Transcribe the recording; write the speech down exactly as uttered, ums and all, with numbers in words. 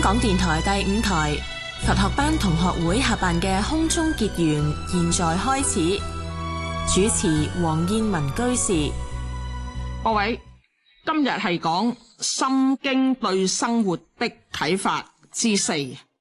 港電台第五台佛學班同學會合辦嘅空中結緣，現在開始。主持黃燕文居士。 各位，今日係講《心經》對生活的啟發之四。